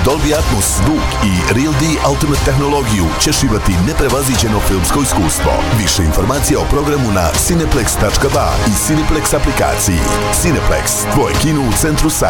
Dolby Atmos zvuk i Real D Ultimate tehnologiju ćeš imati neprevaziđeno filmsko iskustvo. Više informacija o programu na cineplex.ba i Cineplex aplikaciji. Cineplex, tvoj kino u centru Sarajeva.